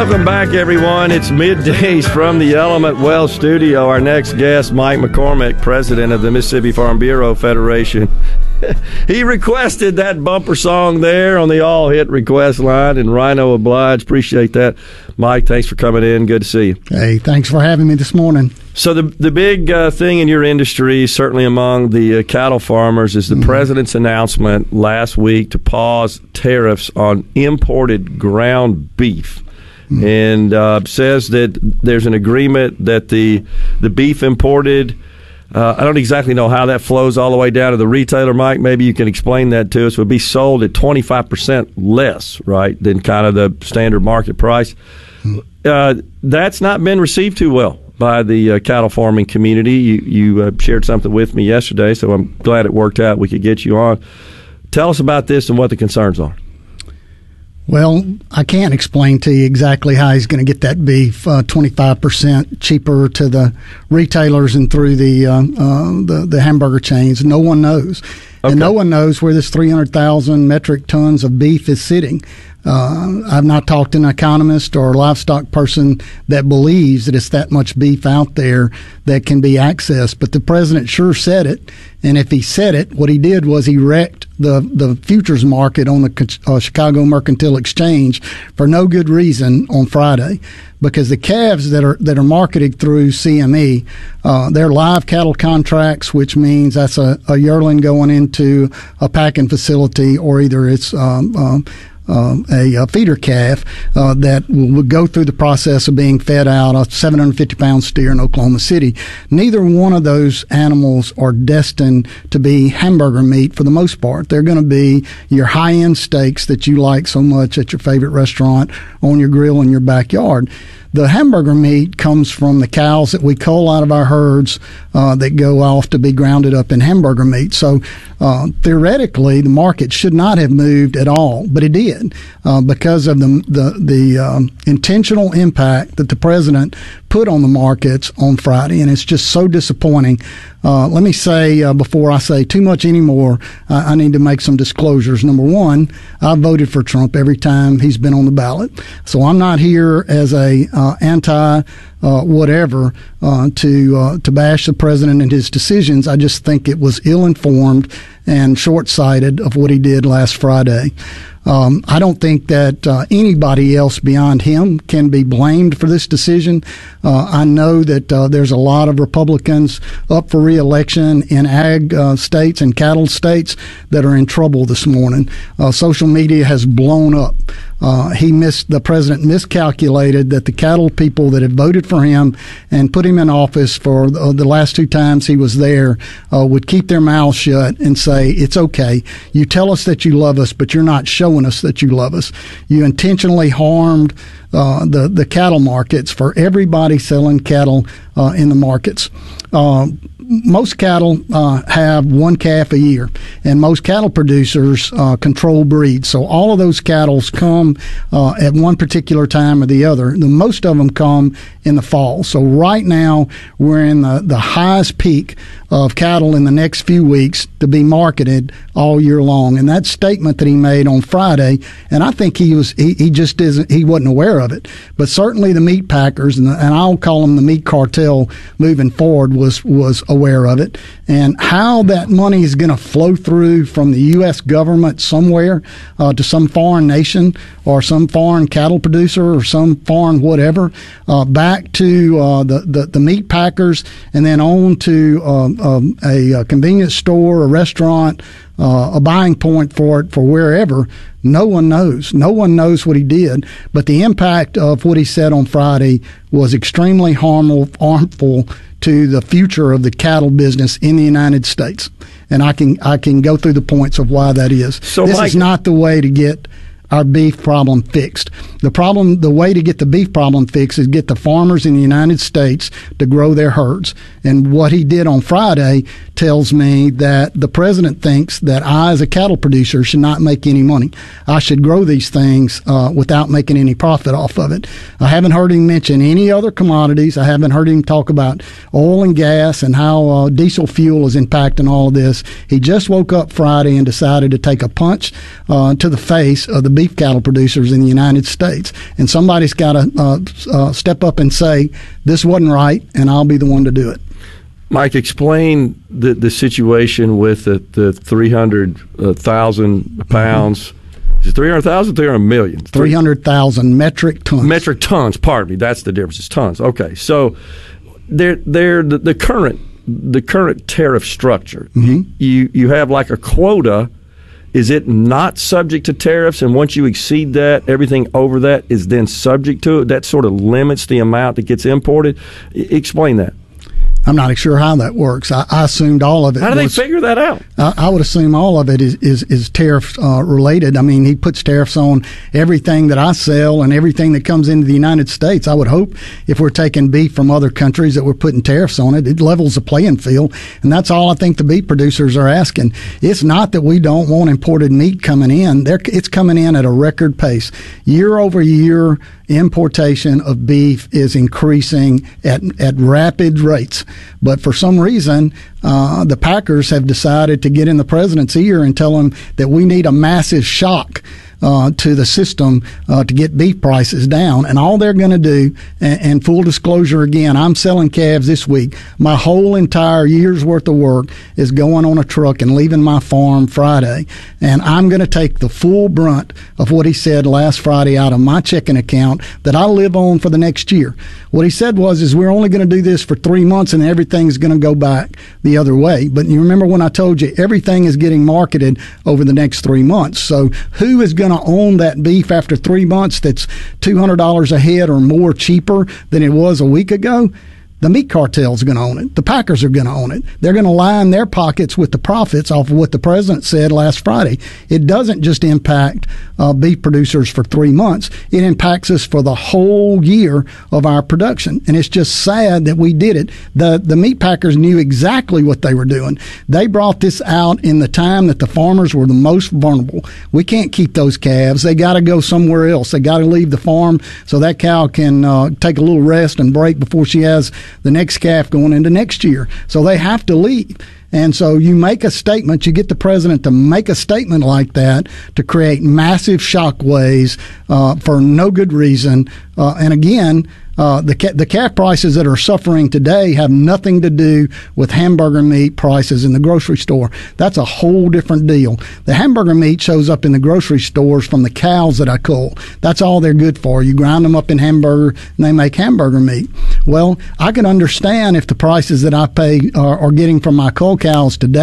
Welcome back, everyone. It's middays from the Element Wealth Studio. Our next guest, Mike McCormick, president of the Mississippi Farm Bureau Federation. He requested that bumper song there on the all-hit request line, and Rhino obliged. Appreciate that. Mike, thanks for coming in. Good to see you. Hey, thanks for having me this morning. So the big thing in your industry, certainly among the cattle farmers, is the president's announcement last week to pause tariffs on imported ground beef. And says that there's an agreement that the beef imported, I don't exactly know how that flows all the way down to the retailer. Mike, maybe you can explain that to us. Would be sold at 25% less, right, than kind of the standard market price. That's not been received too well by the cattle farming community. You shared something with me yesterday, so I'm glad it worked out. We could get you on. Tell us about this and what the concerns are. Well, I can't explain to you exactly how he's going to get that beef 25% cheaper to the retailers and through the hamburger chains. No one knows. Okay. And no one knows where this 300,000 metric tons of beef is sitting. I've not talked to an economist or a livestock person that believes that it's that much beef out there that can be accessed. But the president sure said it. And if he said it, what he did was he wrecked the futures market on the Chicago Mercantile Exchange for no good reason on Friday, because the calves that are marketed through CME, they're live cattle contracts, which means that's a yearling going into a packing facility, or either it's a feeder calf that will go through the process of being fed out, a 750-pound steer in Oklahoma City. Neither one of those animals are destined to be hamburger meat for the most part. They're going to be your high-end steaks that you like so much at your favorite restaurant, on your grill in your backyard. The hamburger meat comes from the cows that we cull out of our herds that go off to be grounded up in hamburger meat. So theoretically, the market should not have moved at all, but it did because of the intentional impact that the president put on the markets on Friday, and it's just so disappointing. Let me say, before I say too much anymore, I need to make some disclosures. Number one, I voted for Trump every time he's been on the ballot. So I'm not here as a anti-whatever to bash the president and his decisions. I just think it was ill-informed and short-sighted of what he did last Friday. I don't think that anybody else beyond him can be blamed for this decision. I know that there's a lot of Republicans up for re-election in ag states and cattle states that are in trouble this morning. Social media has blown up. The president miscalculated that the cattle people that had voted for him and put him in office for the last two times he was there would keep their mouths shut and say, it's okay. You tell us that you love us, but you're not showing us that you love us. You intentionally harmed the cattle markets for everybody selling cattle in the markets. Most cattle have one calf a year, and most cattle producers control breeds. So all of those cattle come at one particular time or the other. Most of them come in the fall. So right now we're in the highest peak of cattle in the next few weeks to be marketed all year long. And that statement that he made on Friday, and I think he wasn't aware of it, but certainly the meat packers, and I'll call them the meat cartel moving forward, was aware of it. And how that money is going to flow through from the U.S. government somewhere to some foreign nation or some foreign cattle producer or some foreign whatever, back to the meat packers, and then on to a convenience store, a restaurant, a buying point for it for wherever. No one knows. No one knows what he did. But the impact of what he said on Friday was extremely harmful to the future of the cattle business in the United States. And I can go through the points of why that is. So this is not the way to get our beef problem fixed. The way to get the beef problem fixed is get the farmers in the United States to grow their herds. And what he did on Friday tells me that the president thinks that I, as a cattle producer, should not make any money. I should grow these things without making any profit off of it. I haven't heard him mention any other commodities. I haven't heard him talk about oil and gas and how diesel fuel is impacting all of this. He just woke up Friday and decided to take a punch to the face of the beef cattle producers in the United States. And somebody's got to step up and say, this wasn't right, and I'll be the one to do it. Mike, explain the situation with the 300,000 pounds. Is it 300,000 or 300 million? 300,000 metric tons. Metric tons, pardon me. That's the difference. It's tons. Okay. So the current tariff structure, you have like a quota. Is it not subject to tariffs? And once you exceed that, everything over that is then subject to it? That sort of limits the amount that gets imported? Explain that. I'm not sure how that works. I assumed all of it. How do they figure that out? I would assume all of it is tariff related. I mean, he puts tariffs on everything that I sell and everything that comes into the United States. I would hope if we're taking beef from other countries that we're putting tariffs on it. It levels the playing field, and that's all I think the beef producers are asking. It's not that we don't want imported meat coming in. It's coming in at a record pace. Year over year, importation of beef is increasing at rapid rates. But for some reason, the Packers have decided to get in the president's ear and tell him that we need a massive shock to the system to get beef prices down. And all they're going to do, and full disclosure again, I'm selling calves this week. My whole entire year's worth of work is going on a truck and leaving my farm Friday. And I'm going to take the full brunt of what he said last Friday out of my checking account that I live on for the next year. What he said was we're only going to do this for 3 months and everything's going to go back the other way. But you remember when I told you everything is getting marketed over the next 3 months. So who is going to own that beef after 3 months that's $200 a head or more cheaper than it was a week ago? The meat cartel's going to own it. The Packers are going to own it. They're going to line their pockets with the profits off of what the president said last Friday. It doesn't just impact beef producers for 3 months. It impacts us for the whole year of our production. And it's just sad that we did it. The meat packers knew exactly what they were doing. They brought this out in the time that the farmers were the most vulnerable. We can't keep those calves. They got to go somewhere else. They got to leave the farm so that cow can take a little rest and break before she has the next calf going into next year. So they have to leave. And so you make a statement, you get the president to make a statement like that to create massive shockwaves for no good reason. And again, the calf prices that are suffering today have nothing to do with hamburger meat prices in the grocery store. That's a whole different deal. The hamburger meat shows up in the grocery stores from the cows that I cull. That's all they're good for. You grind them up in hamburger and they make hamburger meat. Well, I can understand if the prices that I pay are getting from my cull cows today